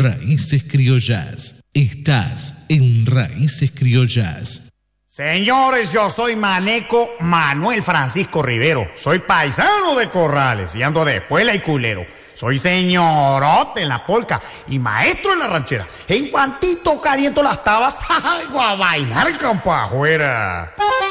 Raíces Criollas. Estás en Raíces Criollas. Señores, yo soy Maneco Manuel Francisco Rivero. Soy paisano de Corrales y ando de espuela y culero. Soy señorote en la polca y maestro en la ranchera. En cuantito caliento las tabas, ¡ay, a bailar campo afuera!